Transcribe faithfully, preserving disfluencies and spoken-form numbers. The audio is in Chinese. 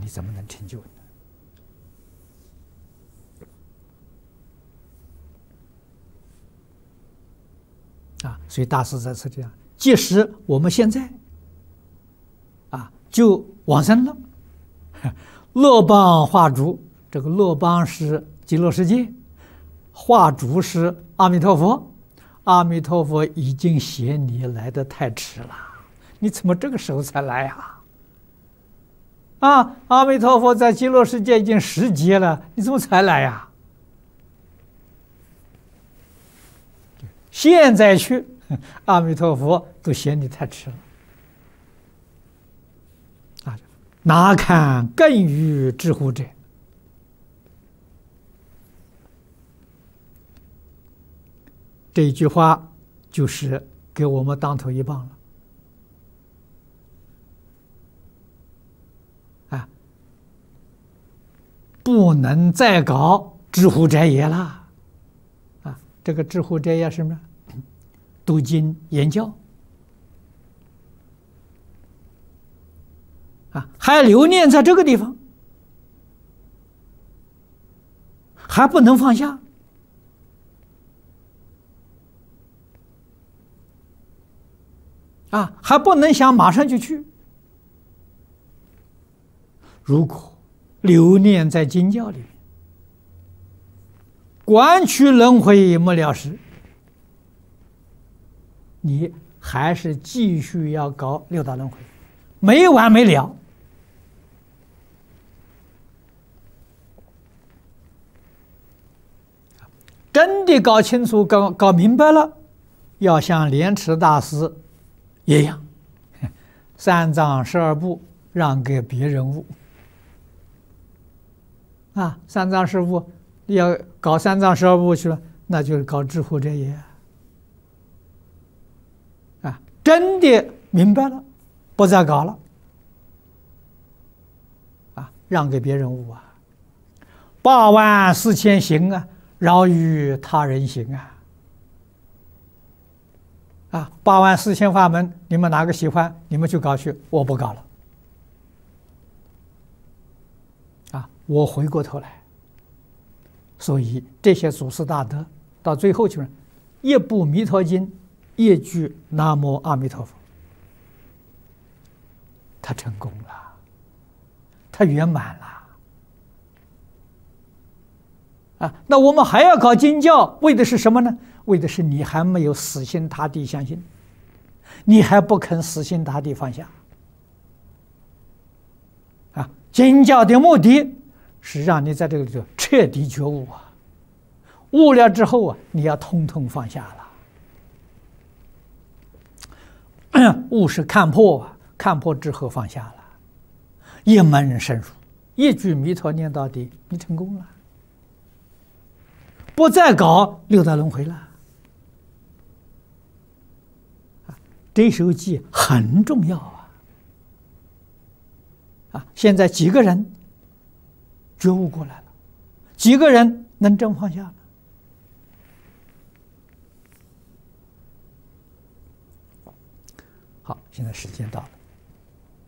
怎么能成就呢？啊，所以大师在此这样，即使我们现在啊就往生了，乐邦化烛，这个乐邦是极乐世界，化烛是阿弥陀佛，阿弥陀佛已经嫌你来得太迟了，你怎么这个时候才来呀？啊，阿弥陀佛在极乐世界已经十劫了，你怎么才来呀？现在去，阿弥陀佛都嫌你太迟了。啊，哪堪更于知乎者？这一句话就是给我们当头一棒了。啊，不能再搞知乎者也了。啊，这个知乎者也是什么？读经言教啊，还留念在这个地方，还不能放下啊，还不能想马上就去。如果留念在经教里面，观去轮回没了时，你还是继续要搞六道轮回，没完没了。真的搞清楚、搞搞明白了，要像莲池大师一样，三藏十二部让给别人悟。啊，三藏十部要搞三藏十二部去了，那就是搞知乎者也。啊，真的明白了，不再搞了。啊，让给别人悟啊，八万四千行啊，饶于他人行啊。啊，八万四千法门，你们哪个喜欢，你们去搞去，我不搞了。啊，我回过头来，所以这些祖师大德到最后就是一部《弥陀经》，一句南无阿弥陀佛，他成功了，他圆满了。啊，那我们还要搞经教，为的是什么呢？为的是你还没有死心塌地相信，你还不肯死心塌地放下。啊，经教的目的是让你在这个里头彻底觉悟啊，悟了之后啊，你要通通放下了。悟是看破啊，看破之后放下了，一门深入，一句弥陀念到底，你成功了，不再搞六道轮回了。这首偈很重要啊！啊，现在几个人觉悟过来了，几个人能真放下了？好，现在时间到了。